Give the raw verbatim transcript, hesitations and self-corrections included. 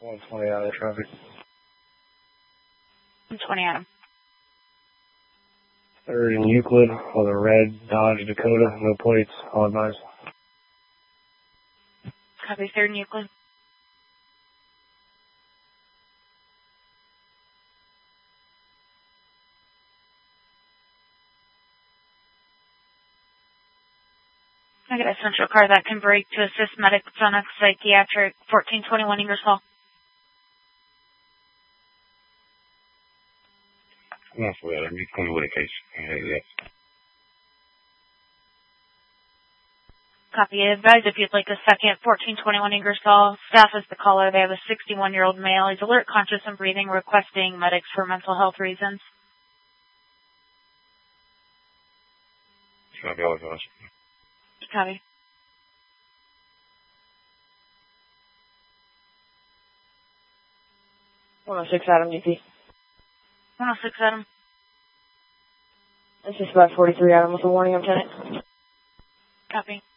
one twenty out of traffic. one twenty Adam. Third in Euclid on a red Dodge Dakota, no plates, all advised. Copy, third in Euclid. I got a central car that can brake to assist medic Sonic Psychiatric, fourteen twenty-one Ingersoll. That's well, I'm just going to with a case. Uh, yes. Copy. Advise if you'd like a second, fourteen twenty-one Ingersoll. Staff is the caller. They have a sixty-one-year-old male. He's alert, conscious, and breathing, requesting medics for mental health reasons. Copy, all advised. Copy. one oh six Adam, D P. one oh six Adam. This is five forty-three Adam with a warning, Lieutenant. Copy.